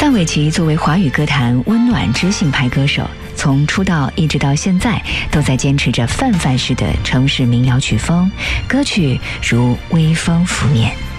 范玮琪作为华语歌坛温暖知性派歌手，从出道一直到现在，都在坚持着泛泛式的城市民谣曲风，歌曲如微风拂面。